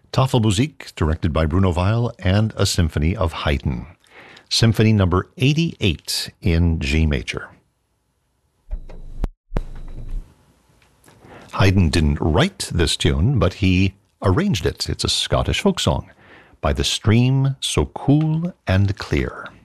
Tafelmusik, directed by Bruno Weil, and a symphony of Haydn. Symphony number 88 in G major. Haydn didn't write this tune, but he arranged it. It's a Scottish folk song, By the Stream So Cool and Clear.